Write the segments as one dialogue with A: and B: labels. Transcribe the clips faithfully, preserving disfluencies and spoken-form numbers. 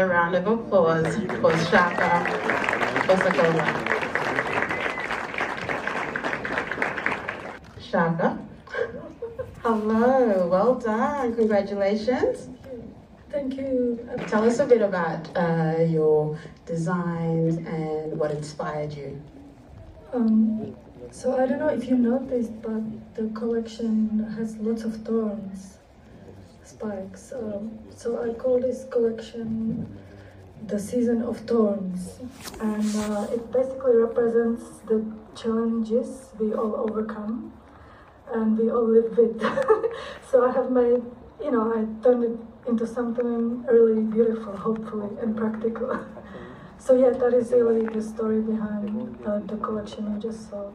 A: another round of applause for Shaka Bosakova. Shaka, hello, well done, congratulations.
B: Thank you.
A: Tell us a bit about uh, your designs and what inspired you.
B: Um, so I don't know if you noticed, but the collection has lots of thorns, spikes. Um, so I call this collection the Season of Thorns, and uh, it basically represents the challenges we all overcome and we all live with. So I have made, you know, I turned it into something really beautiful, hopefully, and practical. So yeah, that is really the story behind uh, the collection you just saw.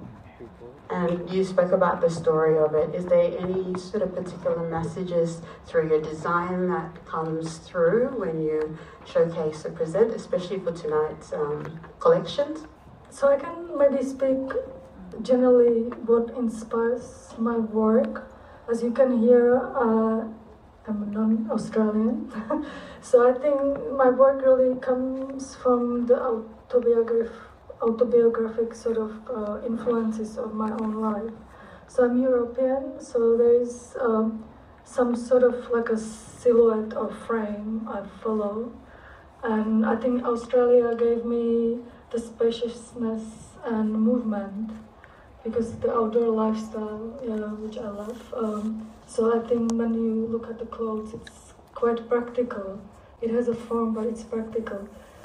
A: And you spoke about the story of it. Is there any sort of particular messages through your design that comes through when you showcase or present, especially for tonight's um, collections?
B: So I can maybe speak generally what inspires my work. As you can hear, uh, I'm non-Australian. So I think my work really comes from the autobiographic, autobiographic sort of uh, influences of my own life. So I'm European, so there is um, some sort of like a silhouette or frame I follow. And I think Australia gave me the spaciousness and movement, because the outdoor lifestyle, yeah, which I love. Um, so I think when you look at the clothes, it's quite practical. It has a form, but it's practical.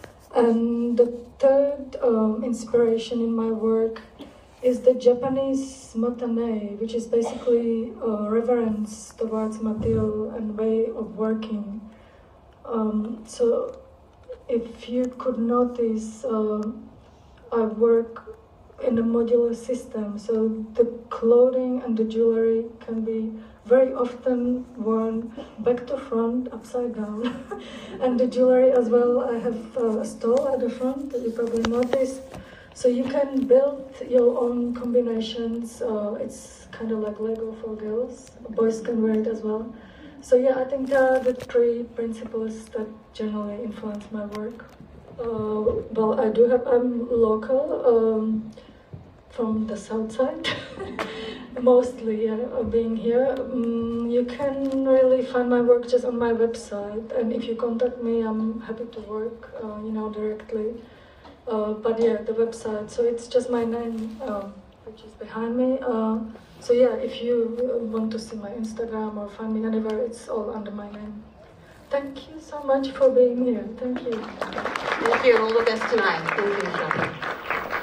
B: And the third um, inspiration in my work is the Japanese motane, which is basically a reverence towards material and way of working. Um, so if you could notice, uh, I work in a modular system, so the clothing and the jewelry can be very often worn back to front, upside down. And the jewelry as well, I have a stole at the front, you probably noticed. So you can build your own combinations. Uh, it's kind of like Lego for girls. Boys can wear it as well. So yeah, I think there are the three principles that generally influence my work. Uh, well, I do have, I'm local, um, from the south side, mostly, yeah, being here. Um, you can really find my work just on my website, and if you contact me, I'm happy to work, uh, you know, directly. Uh, but yeah, the website, so it's just my name, uh, which is behind me. Uh, so yeah, if you want to see my Instagram or find me anywhere, it's all under my name. Thank you so much for being here. Thank you.
A: Thank you, and all the best tonight. Thank you, Shaka.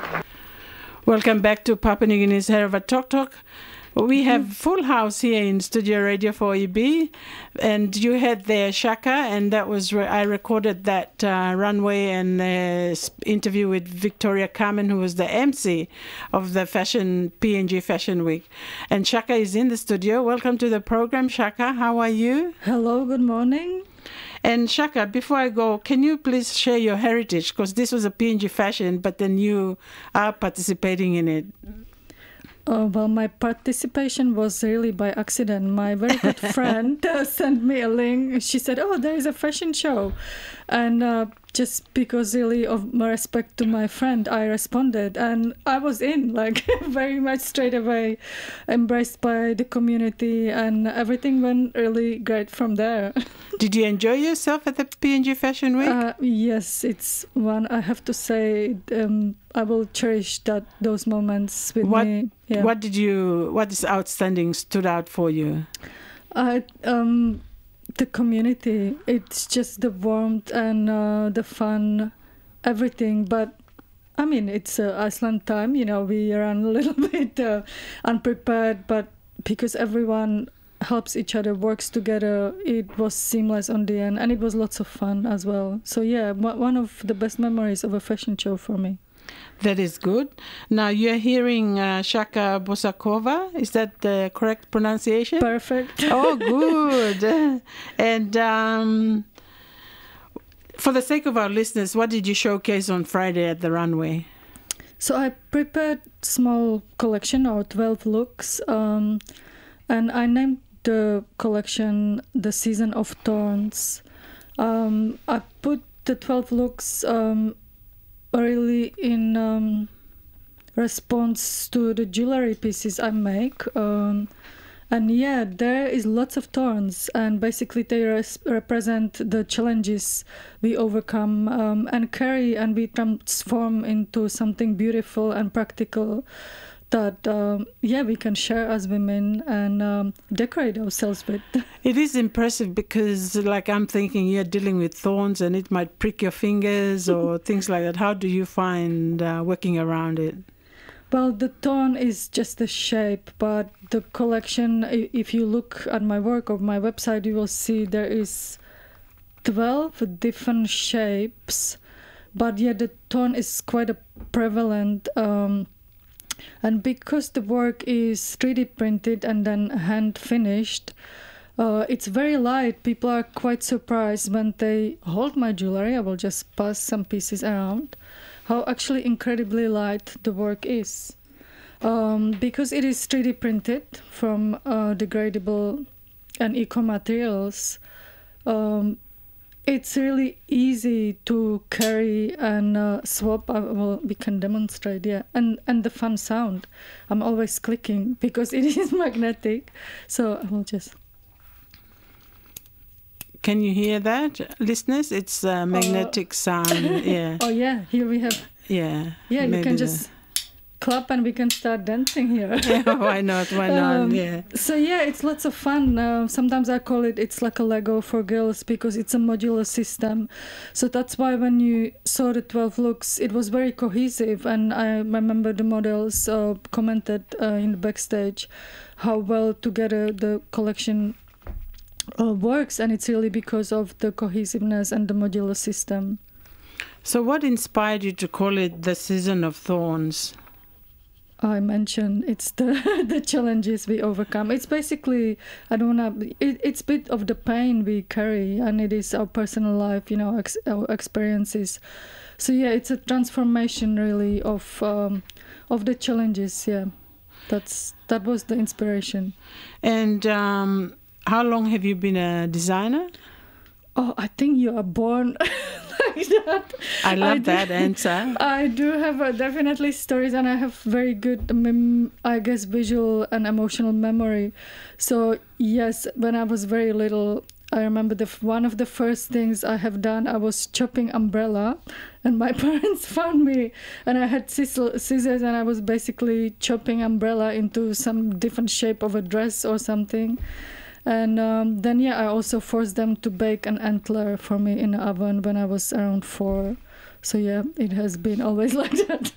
C: Welcome back to Papua New Guinea's Herava Talk Talk. We have full house here in Studio Radio four E B, and you had there Shaka, and that was re- I recorded that uh, runway and uh, interview with Victoria Carmen, who was the M C of the fashion P N G Fashion Week. And Shaka is in the studio. Welcome to the program, Shaka. How are you?
B: Hello, good morning.
C: And Shaka, before I go, can you please share your heritage? Because this was a P N G fashion, but then you are participating in it.
B: Oh, well, my participation was really by accident. My very good friend uh, sent me a link. She said, oh, there is a fashion show. And uh, just because really of my respect to my friend, I responded. And I was in, like, very much straight away, embraced by the community. And everything went really great from there.
C: Did you enjoy yourself at the P N G Fashion Week?
B: Uh, yes, it's one, I have to say, um, I will cherish that those moments with
C: what,
B: me. Yeah.
C: What did you, what is outstanding stood out for you?
B: Uh, um, the community, it's just the warmth and uh, the fun, everything. But I mean, it's uh, Iceland time, you know, we run a little bit uh, unprepared, but because everyone helps each other, works together, it was seamless on the end, and it was lots of fun as well. So yeah, one of the best memories of a fashion show for me.
C: That is good. Now you're hearing uh, Shaka Bosakova. Is that the correct pronunciation?
B: Perfect.
C: Oh, good. And um, for the sake of our listeners, what did you showcase on Friday at the runway?
B: So I prepared small collection of twelve looks, um, and I named the collection the Season of Thorns. Um, I put the twelve looks um, really in um, response to the jewelry pieces I make. Um, and yeah, there is lots of thorns, and basically they res- represent the challenges we overcome um, and carry, and we transform into something beautiful and practical that, um, yeah, we can share as women and um, decorate ourselves with.
C: It is impressive because, like, I'm thinking you're dealing with thorns and it might prick your fingers or things like that. How do you find uh, working around it?
B: Well, the thorn is just the shape, but the collection, if you look at my work or my website, you will see there is twelve different shapes, but yeah, the thorn is quite a prevalent. Um, and because the work is three D printed and then hand finished, uh, it's very light. People are quite surprised when they hold my jewelry. I will just pass some pieces around. How actually incredibly light the work is. Um, because it is three D printed from uh, degradable and eco materials, um, it's really easy to carry and uh, swap. Uh, well, we can demonstrate, yeah. And, and the fun sound. I'm always clicking because it is magnetic. So I will just...
C: Can you hear that, listeners? It's a magnetic uh, sound. Yeah.
B: Oh yeah, here we have.
C: Yeah.
B: Yeah, you can just the... clap and we can start dancing here.
C: Yeah, why not? Why not? Um, yeah.
B: So yeah, it's lots of fun. Uh, sometimes I call it it's like a Lego for girls because it's a modular system. So that's why when you saw the twelve looks, it was very cohesive. And I remember the models uh, commented uh, in the backstage how well together the collection Uh, works, and it's really because of the cohesiveness and the modular system.
C: So what inspired you to call it the Season of Thorns?
B: I mentioned it's the the challenges we overcome. It's basically, I don't know, it, it's a bit of the pain we carry, and it is our personal life, you know, ex- our experiences. So yeah, it's a transformation really of um, of the challenges. Yeah, that's that was the inspiration.
C: And um how long have you been a designer?
B: Oh, I think you are born like that.
C: I love
B: I
C: that
B: do,
C: answer.
B: I do have uh, definitely stories, and I have very good, mem- I guess, visual and emotional memory. So yes, when I was very little, I remember the one of the first things I have done, I was chopping umbrella, and my parents found me, and I had scissors, and I was basically chopping umbrella into some different shape of a dress or something. And um, then, yeah, I also forced them to bake an antler for me in the oven when I was around four. So, yeah, it has been always like that.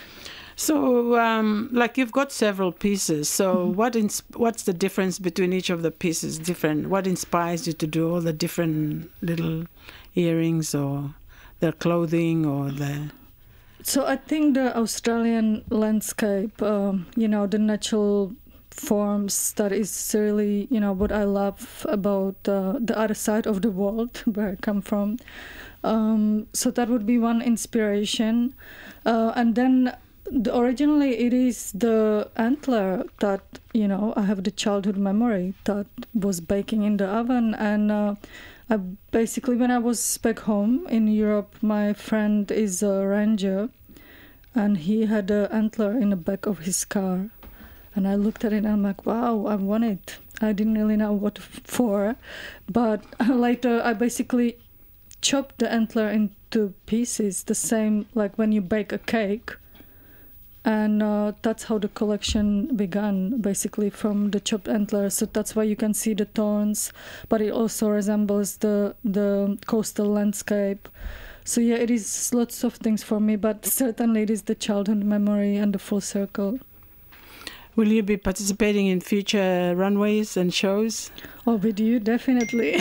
C: So, um, like, you've got several pieces. So mm-hmm. what ins- what's the difference between each of the pieces? Different. What inspires you to do all the different little earrings or the clothing or the...
B: So I think the Australian landscape, um, you know, the natural forms, that is really, you know, what I love about uh, the other side of the world where I come from. Um, so that would be one inspiration. Uh, and then the, originally it is the antler that, you know, I have the childhood memory that was baking in the oven. And uh, I basically, when I was back home in Europe, my friend is a ranger, and he had an antler in the back of his car. And I looked at it and I'm like, wow, I want it. I didn't really know what for. But later I basically chopped the antler into pieces, the same like when you bake a cake. And uh, that's how the collection began, basically from the chopped antler. So that's why you can see the thorns, but it also resembles the the coastal landscape. So yeah, it is lots of things for me, but certainly it is the childhood memory and the full circle.
C: Will you be participating in future runways and shows?
B: Oh, with you, definitely.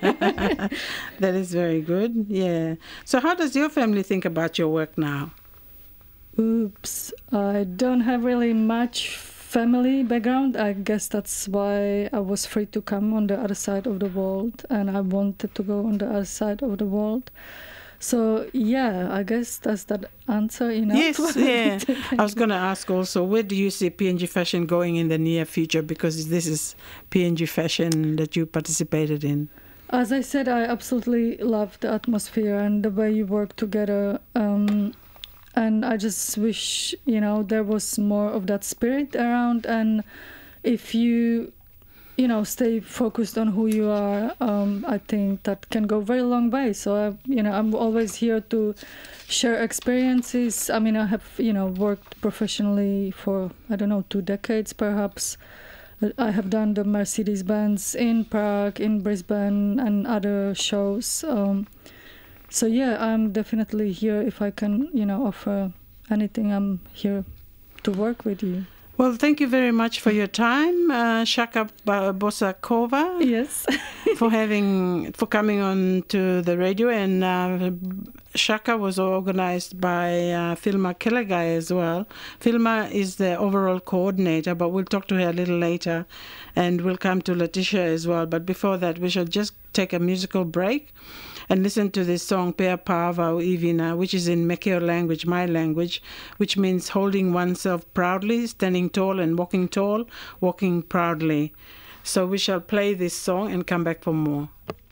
C: That is very good, yeah. So how does your family think about your work now?
B: Oops, I don't have really much family background. I guess that's why I was free to come on the other side of the world, and I wanted to go on the other side of the world. So, yeah, I guess that's that answer enough.
C: Yes, yeah. I was going to ask also, where do you see P N G Fashion going in the near future? Because this is P N G Fashion that you participated in.
B: As I said, I absolutely love the atmosphere and the way you work together. Um, and I just wish, you know, there was more of that spirit around. And if you, you know, stay focused on who you are, um, I think that can go very long way. So, I, you know, I'm always here to share experiences. I mean, I have, you know, worked professionally for, I don't know, two decades perhaps. I have done the Mercedes-Benz in Prague, in Brisbane, and other shows. Um, so yeah, I'm definitely here. If I can, you know, offer anything, I'm here to work with you.
C: Well, thank you very much for your time, uh, Shaka Bosakova.
B: Yes.
C: for having for coming on to the radio, and uh, Shaka was organized by uh, Filma Kelagai as well. Filma is the overall coordinator, but we'll talk to her a little later, and we'll come to Letitia as well. But before that, we shall just take a musical break and listen to this song, Pea Pava Ivina, which is in Mekeo language, my language, which means holding oneself proudly, standing tall and walking tall, walking proudly. So we shall play this song and come back for more.